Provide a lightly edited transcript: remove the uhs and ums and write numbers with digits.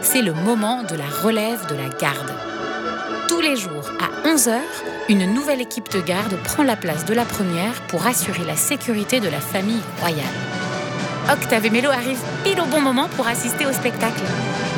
c'est le moment de la relève de la garde. Tous les jours, à 11h, une nouvelle équipe de garde prend la place de la première pour assurer la sécurité de la famille royale. Octave et Mélo arrivent pile au bon moment pour assister au spectacle.